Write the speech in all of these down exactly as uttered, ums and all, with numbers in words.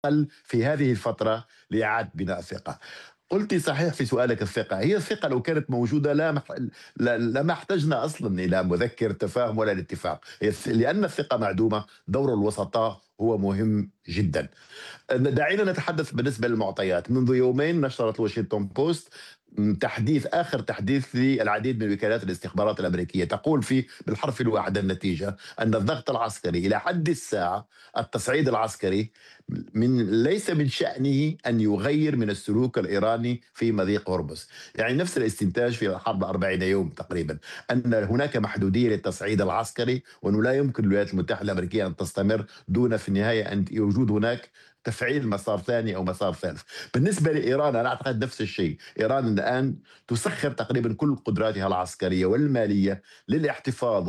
في هذه الفترة لإعادة بناء الثقة. قلتِ صحيح في سؤالِك الثقة، هي الثقة لو كانت موجودة لا مح ل لما احتجنا أصلًا إلى مذكِّر تفاهم ولا الاتفاق، هي الث لأن الثقة معدومة، دور الوسطاء هو مهم جدًا. دعينا نتحدث بالنسبة للمعطيات. منذ يومين نشرت الواشنطن بوست م تحديث آخر تحديث للعديد من وكالات الاستخبارات الأمريكية، تقول فيه بالحرف الواحد النتيجة أن الضغط العسكري إلى حد الساعة، التصعيد العسكري من ليس من شأنه أن يغير من السلوك الإيراني في مضيق هرمز. يعني نفس الاستنتاج في حرب أربعين يوم تقريبا، أن هناك محدودية للتصعيد العسكري، وأنه لا يمكن للولايات المتحدة الأمريكية أن تستمر دون في النهاية أن وجود هناك تفعيل مسار ثاني او مسار ثالث. بالنسبه لايران انا اعتقد نفس الشيء، ايران الان تسخر تقريبا كل قدراتها العسكريه والماليه للاحتفاظ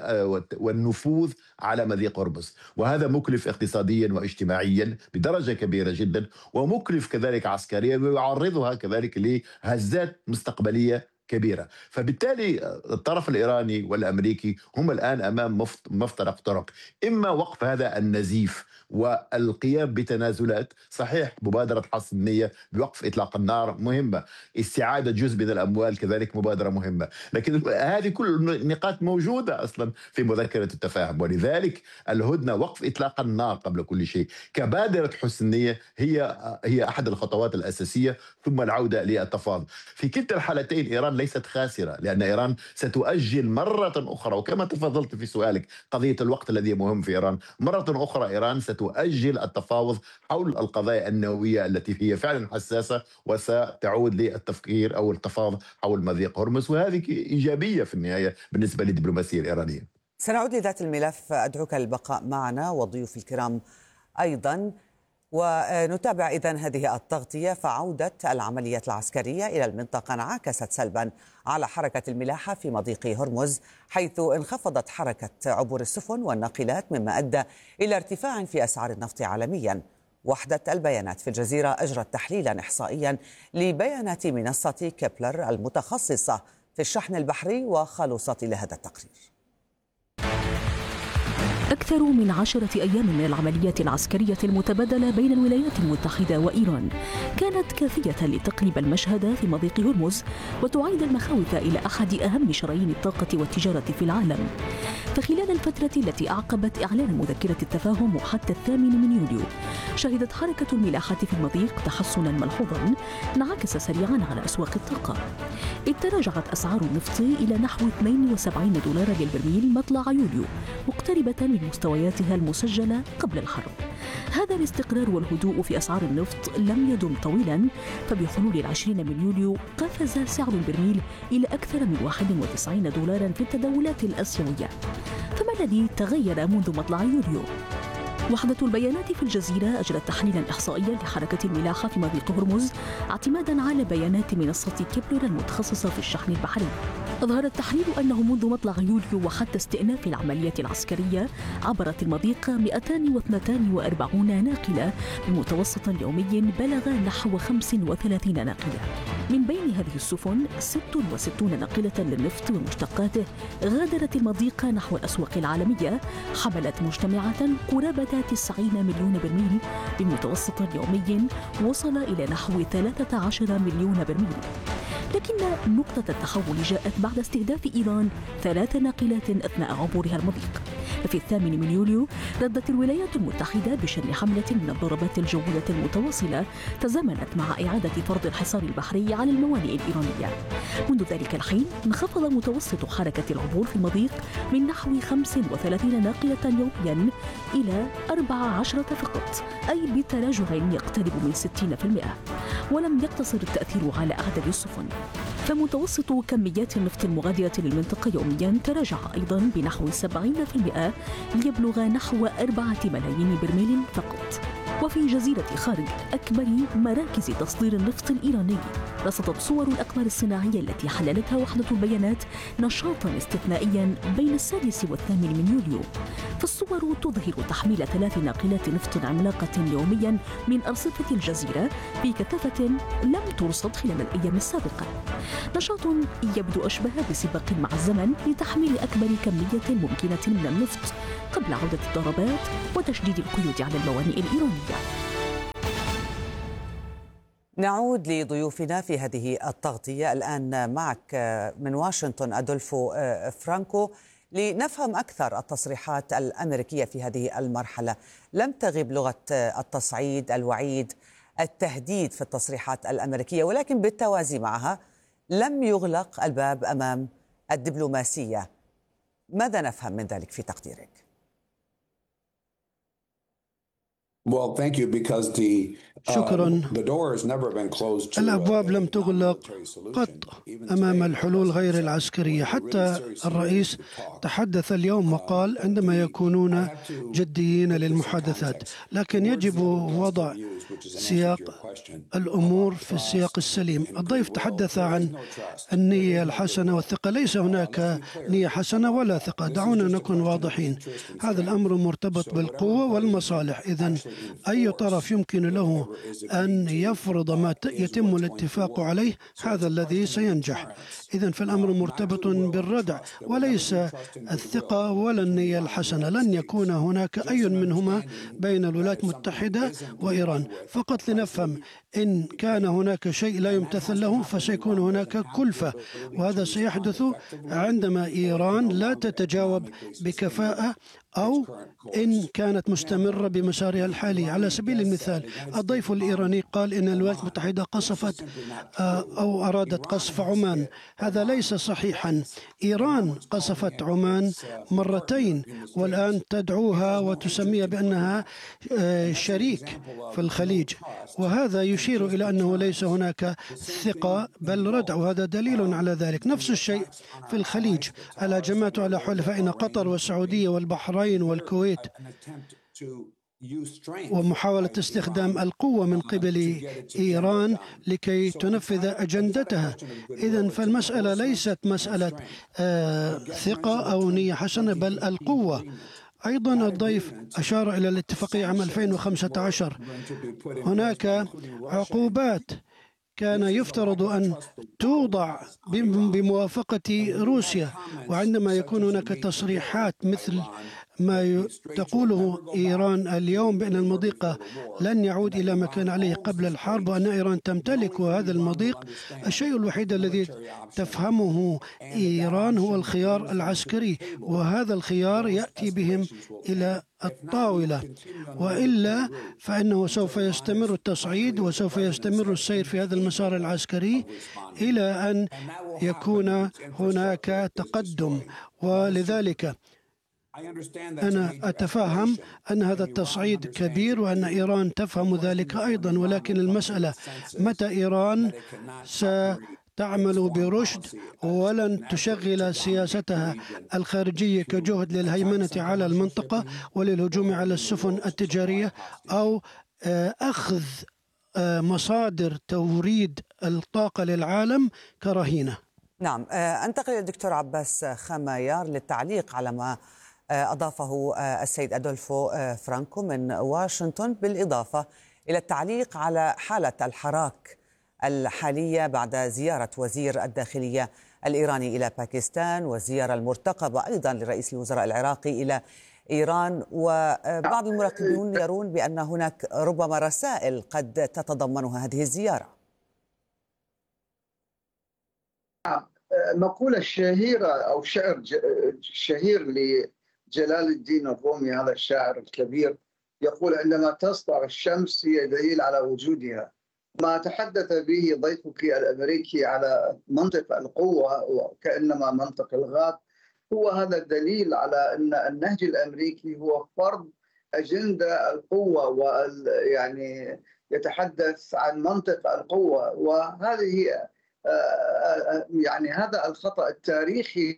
والنفوذ على مضيق هرمز، وهذا مكلف اقتصاديا واجتماعيا بدرجه كبيره جدا، ومكلف كذلك عسكريا، ويعرضها كذلك لهزات مستقبليه كبيرة. فبالتالي الطرف الإيراني والأمريكي هم الآن أمام مفترق طرق، إما وقف هذا النزيف والقيام بتنازلات. صحيح مبادرة حسم النية بوقف إطلاق النار مهمة، استعادة جزء من الأموال كذلك مبادرة مهمة، لكن هذه كل النقاط موجودة أصلا في مذكرة التفاهم، ولذلك الهدنة وقف إطلاق النار قبل كل شيء كبادرة حسن النية هي هي أحد الخطوات الأساسية، ثم العودة للتفاوض. في كلتا الحالتين إيران ليست خاسرة، لأن إيران ستؤجل مرة أخرى، وكما تفضلت في سؤالك قضية الوقت الذي مهم في إيران، مرة أخرى إيران ستؤجل التفاوض حول القضايا النووية التي هي فعلا حساسة، وستعود للتفكير أو التفاوض حول مضيق هرمز، وهذه إيجابية في النهاية بالنسبة للدبلوماسية الإيرانية. سنعود لذات الملف، أدعوك للبقاء معنا والضيوف الكرام أيضا، ونتابع إذن هذه التغطية. فعودة العمليات العسكرية إلى المنطقة انعكست سلبا على حركة الملاحة في مضيق هرمز، حيث انخفضت حركة عبور السفن والناقلات، مما أدى إلى ارتفاع في أسعار النفط عالميا. وحدة البيانات في الجزيرة أجرت تحليلا إحصائيا لبيانات منصة كيبلر المتخصصة في الشحن البحري، وخلصت إلى هذا التقرير. أكثر من عشرة أيام من العمليات العسكرية المتبادلة بين الولايات المتحدة وإيران كانت كافية لتقلب المشهد في مضيق هرمز وتعيد المخاوف إلى أحد أهم شرايين الطاقة والتجارة في العالم. فخلال الفترة التي أعقبت إعلان مذكرة التفاهم وحتى الثامن من يوليو، شهدت حركة الملاحة في المضيق تحسنا ملحوظا انعكس سريعا على أسواق الطاقة، إذ تراجعت أسعار النفط إلى نحو اثنين وسبعين دولارا للبرميل مطلع يوليو، مقتربة من مستوياتها المسجلة قبل الحرب. هذا الاستقرار والهدوء في أسعار النفط لم يدم طويلا، فبحلول العشرين من يوليو قفز سعر البرميل إلى أكثر من واحد وتسعين دولارا في التداولات الآسيوية. فما الذي تغير منذ مطلع يوليو؟ وحدة البيانات في الجزيرة أجرت تحليلا إحصائيا لحركة الملاحة في مضيق هرمز اعتمادا على بيانات منصة كيبلر المتخصصة في الشحن البحري. أظهر التحليل أنه منذ مطلع يوليو وحتى استئناف العمليات العسكرية عبرت المضيق مئتين واثنين وأربعين ناقلة بمتوسط يومي بلغ نحو خمس وثلاثين ناقلة. من بين هذه السفن ست وستون ناقلة للنفط ومشتقاته غادرت المضيق نحو الأسواق العالمية، حملت مجتمعة قرابة تسعين مليون برميل بمتوسط يومي وصل إلى نحو ثلاثة عشر مليون برميل. لكن نقطة التحول جاءت بعد استهداف إيران ثلاث ناقلات أثناء عبورها المضيق. ففي الثامن من يوليو ردت الولايات المتحدة بشن حملة من الضربات الجوية المتواصلة تزامنت مع إعادة فرض الحصار البحري على الموانئ الإيرانية. منذ ذلك الحين انخفض متوسط حركة العبور في المضيق من نحو خمس وثلاثين ناقلة يوميا إلى أربع عشرة فقط، أي بتراجع يقترب من ستين بالمئة. ولم يقتصر التأثير على أعداد السفن، فمتوسط كميات النفط المغادرة للمنطقة يوميا تراجع أيضا بنحو سبعين بالمئة ليبلغ نحو أربعة ملايين برميل فقط. وفي جزيرة خارج أكبر مراكز تصدير النفط الإيراني، رصدت صور الأقمار الصناعية التي حللتها وحدة البيانات نشاطا استثنائيا بين السادس والثامن من يوليو. فالصور تظهر تحميل ثلاث ناقلات نفط عملاقة يوميا من أرصفة الجزيرة بكثافة لم ترصد خلال الأيام السابقة. نشاط يبدو أشبه بسباق مع الزمن لتحميل أكبر كمية ممكنة من النفط قبل عودة الضربات وتشديد القيود على الموانئ الإيرانية. نعود لضيوفنا في هذه التغطية الآن معك من واشنطن أدولفو فرانكو لنفهم أكثر التصريحات الأمريكية في هذه المرحلة. لم تغب لغة التصعيد، الوعيد، التهديد في التصريحات الأمريكية، ولكن بالتوازي معها لم يغلق الباب أمام الدبلوماسية. ماذا نفهم من ذلك في تقديرك؟ شكرا. الأبواب لم تغلق قط أمام الحلول غير العسكرية. حتى الرئيس تحدث اليوم وقال عندما يكونون جديين للمحادثات، لكن يجب وضع سياق الأمور في السياق السليم. الضيف تحدث عن النية الحسنة والثقة. ليس هناك نية حسنة ولا ثقة، دعونا نكون واضحين. هذا الأمر مرتبط بالقوة والمصالح. إذن أي طرف يمكن له أن يفرض ما يتم الاتفاق عليه هذا الذي سينجح. إذن فالأمر مرتبط بالردع وليس الثقة ولا النية الحسنة. لن يكون هناك أي منهما بين الولايات المتحدة وإيران. فقط لنفهم، إن كان هناك شيء لا يمتثل له فسيكون هناك كلفة، وهذا سيحدث عندما إيران لا تتجاوب بكفاءة أو إن كانت مستمرة بمسارها الحالي. على سبيل المثال، الضيف الإيراني قال إن الولايات المتحدة قصفت أو أرادت قصف عمان. هذا ليس صحيحا. إيران قصفت عمان مرتين والآن تدعوها وتسميها بأنها شريك في الخليج، وهذا يشير إلى أنه ليس هناك ثقة بل ردع، وهذا دليل على ذلك. نفس الشيء في الخليج. ألا جمعت على حلفائنا قطر والسعودية والبحرين والكويت، ومحاولة استخدام القوة من قبل إيران لكي تنفذ أجندتها. إذن فالمسألة ليست مسألة آه ثقة أو نية حسنة بل القوة. أيضا الضيف أشار إلى الاتفاقية عام ألفين وخمسة عشر. هناك عقوبات كان يفترض أن توضع بموافقة روسيا، وعندما يكون هناك تصريحات مثل ما تقوله إيران اليوم بأن المضيق لن يعود إلى ما كان عليه قبل الحرب وأن إيران تمتلك هذا المضيق، الشيء الوحيد الذي تفهمه إيران هو الخيار العسكري، وهذا الخيار يأتي بهم إلى الطاولة، وإلا فإنه سوف يستمر التصعيد وسوف يستمر السير في هذا المسار العسكري إلى أن يكون هناك تقدم. ولذلك أنا أتفهم أن هذا التصعيد كبير وأن إيران تفهم ذلك أيضا، ولكن المسألة متى إيران ستعمل برشد ولن تشغل سياستها الخارجية كجهد للهيمنة على المنطقة وللهجوم على السفن التجارية أو أخذ مصادر توريد الطاقة للعالم كرهينة. نعم، أنتقل للدكتور عباس خمايار للتعليق على ما أضافه السيد أدولفو فرانكو من واشنطن، بالإضافة إلى التعليق على حالة الحراك الحالية بعد زيارة وزير الداخلية الإيراني إلى باكستان والزيارة المرتقبة أيضا لرئيس الوزراء العراقي إلى إيران. وبعض المراقبون يرون بأن هناك ربما رسائل قد تتضمنها هذه الزيارة. مقولة شهيرة أو شعر شهير لجلال الدين الرومي، هذا الشاعر الكبير، يقول: عندما تسطع الشمس هي دليل على وجودها. ما تحدث به ضيفك الأمريكي على منطق القوة وكأنما منطق الغاب هو هذا الدليل على أن النهج الأمريكي هو فرض أجندة القوة، ويعني يتحدث عن منطق القوة. وهذه يعني هذا الخطأ التاريخي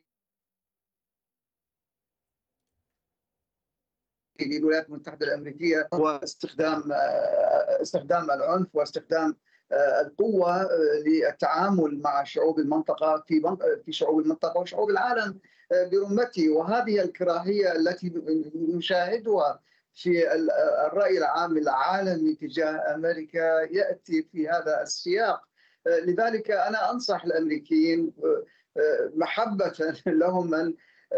للولايات المتحدة الأمريكية هو استخدام استخدام العنف واستخدام القوة للتعامل مع شعوب المنطقة في في شعوب المنطقة وشعوب العالم برمته. وهذه الكراهية التي نشاهدها في الرأي العام العالمي تجاه أمريكا يأتي في هذا السياق. لذلك أنا أنصح الأمريكيين محبة لهم من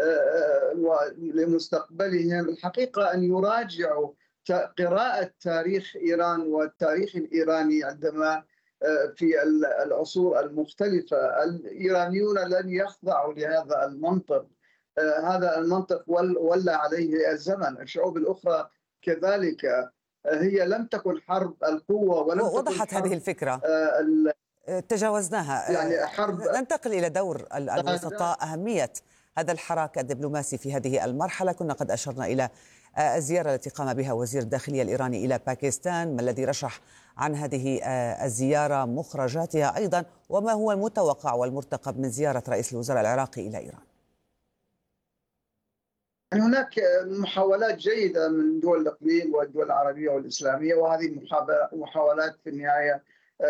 ولمستقبلهم الحقيقة أن يراجعوا قراءة تاريخ إيران والتاريخ الإيراني عندما في العصور المختلفة. الإيرانيون لن يخضعوا لهذا المنطق، هذا المنطق ولى عليه الزمن. الشعوب الأخرى كذلك، هي لم تكن حرب القوة ولم وضحت تكن حرب هذه الفكرة تجاوزناها. يعني حرب. ننتقل إلى دور الوسطاء، أهمية هذا الحراك الدبلوماسي في هذه المرحلة. كنا قد أشرنا إلى الزيارة التي قام بها وزير الداخلية الإيراني إلى باكستان، ما الذي رشح عن هذه الزيارة، مخرجاتها أيضا، وما هو المتوقع والمرتقب من زيارة رئيس الوزراء العراقي إلى إيران؟ هناك محاولات جيدة من دول الإقليم والدول العربية والإسلامية، وهذه محاولات في النهاية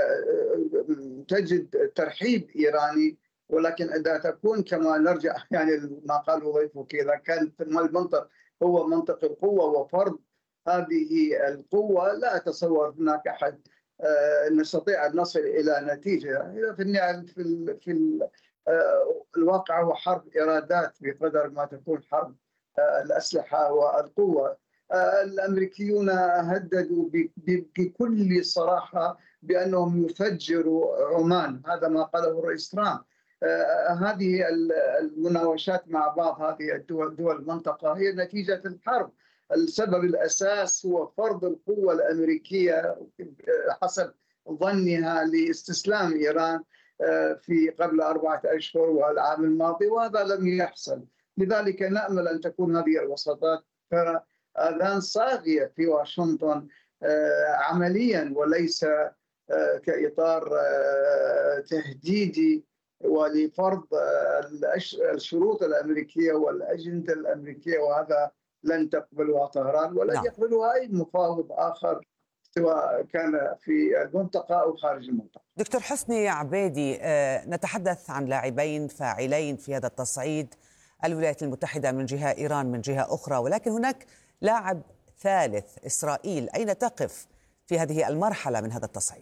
تجد ترحيب إيراني، ولكن إذا تكون كما نرجع يعني ما قاله ضيفك، إذا كان المنطق هو منطق القوة وفرض هذه القوة، لا أتصور هناك أحد نستطيع أن نصل إلى نتيجة. في النهاية في في الواقع هو حرب إرادات بقدر ما تكون حرب الأسلحة والقوة. الأمريكيون هددوا بكل صراحة بأنهم يفجروا عمان، هذا ما قاله الرئيس ترامب. هذه المناوشات مع بعض هذه الدول دول المنطقة هي نتيجة الحرب. السبب الأساس هو فرض القوة الأمريكية حسب ظنها لاستسلام إيران في قبل أربعة أشهر والعام الماضي، وهذا لم يحصل. لذلك نأمل أن تكون هذه الوساطات كآذان صاغية في واشنطن عمليا، وليس كإطار تهديدي ولفرض الشروط الأمريكية والأجندة الأمريكية، وهذا لن تقبلها طهران ولن نعم. يقبلها أي مفاوض آخر سواء كان في المنطقة أو خارج المنطقة. دكتور حسني عبيدي، نتحدث عن لاعبين فاعلين في هذا التصعيد، الولايات المتحدة من جهة، إيران من جهة أخرى، ولكن هناك لاعب ثالث، إسرائيل. أين تقف في هذه المرحلة من هذا التصعيد؟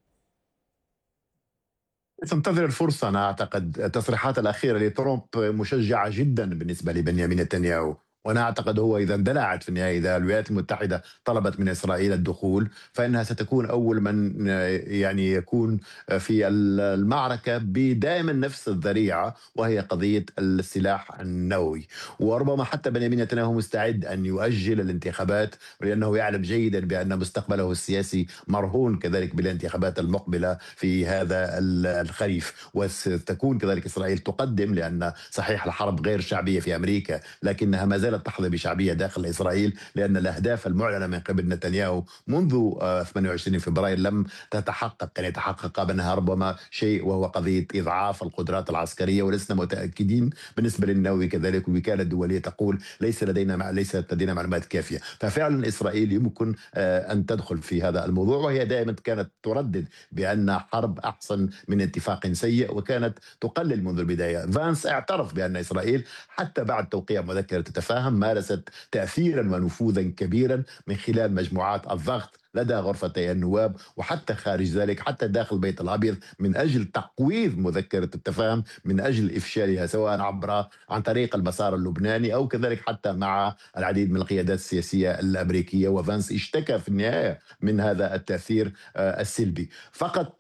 تنتظر الفرصة. أنا أعتقد التصريحات الأخيرة لترامب مشجعة جدا بالنسبة لبنيامين نتنياهو، وأنا أعتقد هو إذا اندلعت في النهاية، إذا الولايات المتحدة طلبت من إسرائيل الدخول، فإنها ستكون أول من يعني يكون في المعركة بدائما نفس الذريعة، وهي قضية السلاح النووي. وربما حتى بنيامين نتنياهو مستعد أن يؤجل الانتخابات، لأنه يعلم جيدا بأن مستقبله السياسي مرهون كذلك بالانتخابات المقبلة في هذا الخريف. وستكون كذلك إسرائيل تقدم، لأن صحيح الحرب غير شعبية في أمريكا، لكنها ما زالت تحظى بشعبية داخل إسرائيل، لأن الأهداف المعلنة من قبل نتنياهو منذ ثمانية وعشرين فبراير لم تتحقق. يعني تحقق منها ربما شيء، وهو قضية إضعاف القدرات العسكرية، ولسنا متأكدين بالنسبة للنووي كذلك. الوكالة الدولية تقول ليس لدينا مع ليست لدينا معلومات كافية. ففعلا إسرائيل يمكن أن تدخل في هذا الموضوع، وهي دائما كانت تردد بأن حرب أحسن من اتفاق سيء، وكانت تقلل منذ البداية. فانس اعترف بأن إسرائيل حتى بعد توقيع مذكرة تفاهم مارست تأثيرا ونفوذا كبيرا من خلال مجموعات الضغط لدى غرفتي النواب، وحتى خارج ذلك، حتى داخل البيت الأبيض، من أجل تقويض مذكرة التفاهم، من أجل إفشالها، سواء عبر عن طريق المسار اللبناني أو كذلك حتى مع العديد من القيادات السياسية الأمريكية. وفانس اشتكى في النهاية من هذا التأثير السلبي. فقط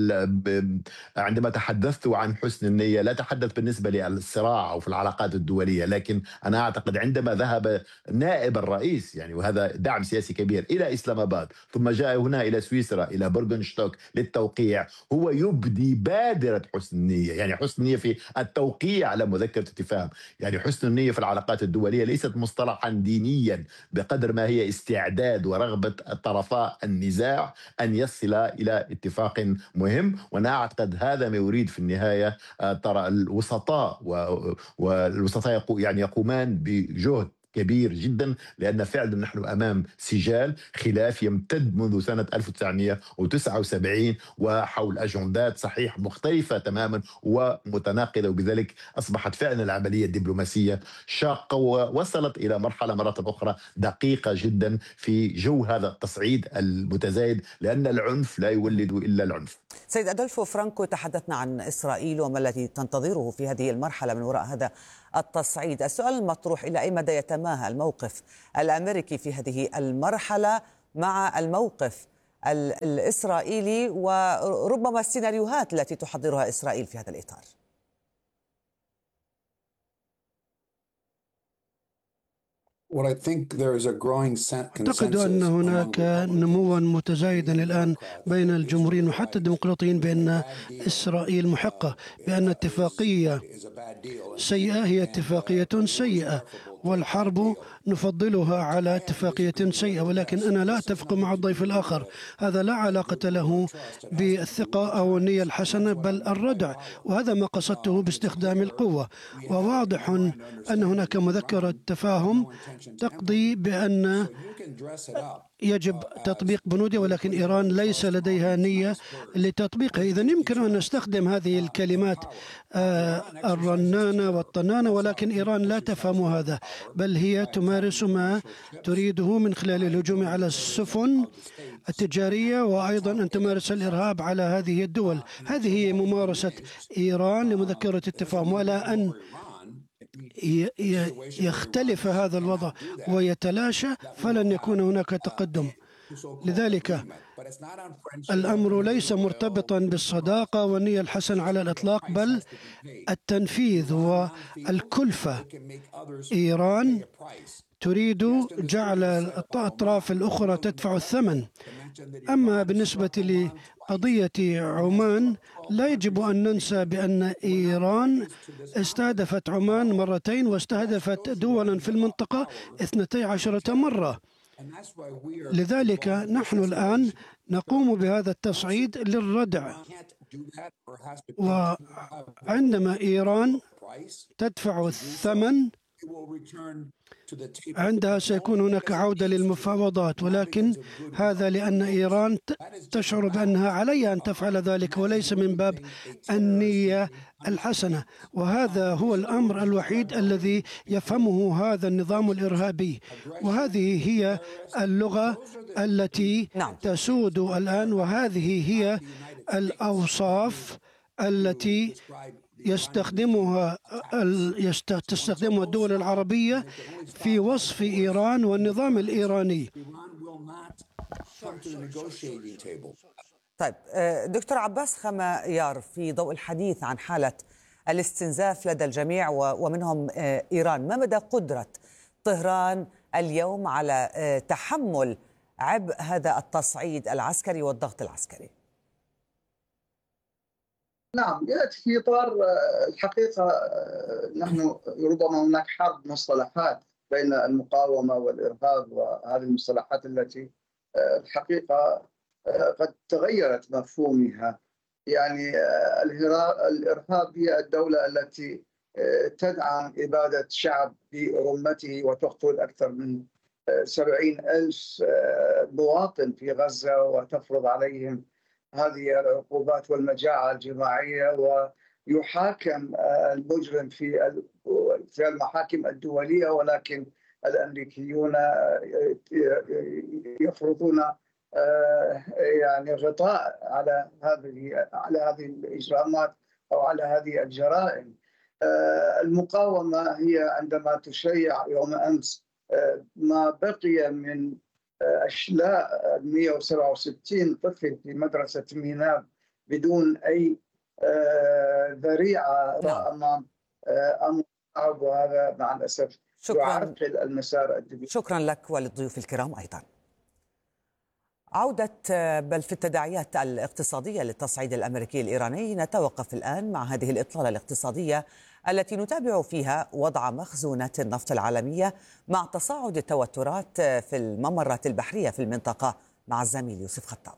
عندما تحدثت عن حسن النية لا تحدث بالنسبة للصراع أو في العلاقات الدولية، لكن أنا أعتقد عندما ذهب نائب الرئيس، يعني وهذا دعم سياسي كبير، إلى إسلام آباد ثم جاء هنا إلى سويسرا إلى بورغنشتوك للتوقيع، هو يبدي بادرة حسن النية. يعني حسن النية في التوقيع على مذكرة التفاهم. يعني حسن النية في العلاقات الدولية ليست مصطلحا دينيا بقدر ما هي استعداد ورغبة الطرفاء النزاع أن يصل إلى اتفاق مهم. وأنا أعتقد هذا ما يريد في النهاية ترى الوسطاء، والوسطاء يعني يقومان بجهد كبير جدا، لأن فعلا نحن أمام سجال خلاف يمتد منذ سنة ألف وتسعمئة وتسعة وسبعين، وحول أجندات صحيح مختلفة تماما ومتناقضة، وبذلك أصبحت فعلا العملية الدبلوماسية شاقة، ووصلت إلى مرحلة مرة أخرى دقيقة جدا في جو هذا التصعيد المتزايد، لأن العنف لا يولد إلا العنف. سيد أدولفو فرانكو، تحدثنا عن إسرائيل وما الذي تنتظره في هذه المرحلة من وراء هذا التصعيد. السؤال المطروح: إلى أي مدى يتماهى الموقف الأمريكي في هذه المرحلة مع الموقف الإسرائيلي وربما السيناريوهات التي تحضرها إسرائيل في هذا الإطار؟ أعتقد أن هناك نموا متزايدا الآن بين الجمهوريين وحتى الديمقراطيين بأن إسرائيل محقة، بأن اتفاقية سيئة هي اتفاقية سيئة، والحرب نفضلها على اتفاقية سيئة. ولكن أنا لا أتفق مع الضيف الآخر، هذا لا علاقة له بالثقة أو النية الحسنة بل الردع، وهذا ما قصدته باستخدام القوة. وواضح أن هناك مذكرة تفاهم تقضي بأن يجب تطبيق بنوده، ولكن إيران ليس لديها نية لتطبيقها. إذن يمكن أن نستخدم هذه الكلمات الرنانة والطنانة، ولكن إيران لا تفهم هذا، بل هي تمارس ما تريده من خلال الهجوم على السفن التجارية، وأيضا أن تمارس الإرهاب على هذه الدول. هذه هي ممارسة إيران لمذكرة التفاهم، ولا أن يختلف هذا الوضع ويتلاشى فلن يكون هناك تقدم. لذلك الأمر ليس مرتبطا بالصداقة والنية الحسنة على الإطلاق، بل التنفيذ والكلفة. إيران تريد جعل الأطراف الأخرى تدفع الثمن. أما بالنسبة لقضية عمان، لا يجب أن ننسى بأن إيران استهدفت عمان مرتين واستهدفت دولا في المنطقة اثنتي عشرة مرة. لذلك نحن الآن نقوم بهذا التصعيد للردع، وعندما إيران تدفع الثمن عندها سيكون هناك عودة للمفاوضات، ولكن هذا لأن إيران تشعر بأنها عليها أن تفعل ذلك وليس من باب النية الحسنة. وهذا هو الأمر الوحيد الذي يفهمه هذا النظام الإرهابي، وهذه هي اللغة التي تسود الآن، وهذه هي الأوصاف التي يستخدمها تستخدمها الدول العربية في وصف إيران والنظام الإيراني. طيب دكتور عباس خميار، في ضوء الحديث عن حالة الاستنزاف لدى الجميع ومنهم إيران، ما مدى قدرة طهران اليوم على تحمل عبء هذا التصعيد العسكري والضغط العسكري؟ نعم، يأتي في إطار الحقيقة نحن ربما هناك حرب مصطلحات بين المقاومة والإرهاب، وهذه المصطلحات التي الحقيقة قد تغيرت مفهومها. يعني الإرهاب هي الدولة التي تدعم إبادة شعب برمته وتقتل أكثر من سبعين ألف مواطن في غزة وتفرض عليهم هذه العقوبات والمجاعة الجماعية، ويحاكم المجرم في في المحاكم الدولية، ولكن الأمريكيون يفرضون يعني غطاء على هذه على هذه الإجرامات أو على هذه الجرائم. المقاومة هي عندما تشيع يوم أمس ما بقي من أشلاء مئة وسبعة وستين طفل في مدرسة ميناب بدون أي ذريعة أمام أمر، وهذا مع الأسف يعرقل المسار الدبلوماسي. شكرا لك وللضيوف الكرام أيضا. عودة بل في التداعيات الاقتصادية للتصعيد الأمريكي الإيراني، نتوقف الآن مع هذه الإطلالة الاقتصادية التي نتابع فيها وضع مخزونات النفط العالمية مع تصاعد التوترات في الممرات البحرية في المنطقة، مع الزميل يوسف خطاب.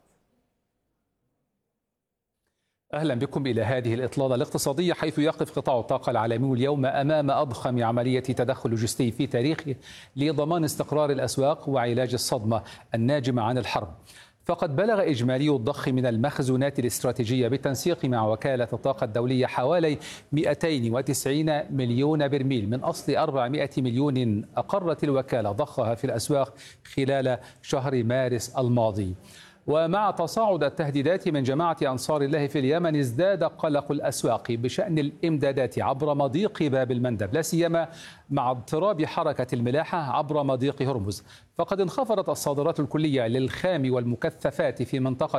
أهلا بكم إلى هذه الإطلالة الاقتصادية، حيث يقف قطاع الطاقة العالمي اليوم أمام أضخم عملية تدخل لوجستي في تاريخه لضمان استقرار الأسواق وعلاج الصدمة الناجمة عن الحرب. فقد بلغ إجمالي الضخ من المخزونات الاستراتيجية بالتنسيق مع وكالة الطاقة الدولية حوالي مئتين وتسعين مليون برميل من أصل أربعمئة مليون أقرت الوكالة ضخها في الأسواق خلال شهر مارس الماضي. ومع تصاعد التهديدات من جماعة أنصار الله في اليمن ازداد قلق الأسواق بشأن الإمدادات عبر مضيق باب المندب، لا سيما مع اضطراب حركة الملاحة عبر مضيق هرمز. فقد انخفضت الصادرات الكلية للخام والمكثفات في منطقة